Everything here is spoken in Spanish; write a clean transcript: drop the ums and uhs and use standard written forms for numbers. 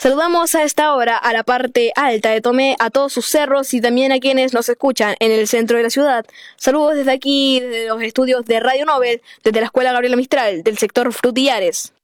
Saludamos a esta hora a la parte alta de Tomé, a todos sus cerros y también a quienes nos escuchan en el centro de la ciudad. Saludos desde aquí, desde los estudios de Radio Nobel, desde la Escuela Gabriela Mistral, del sector Frutillares.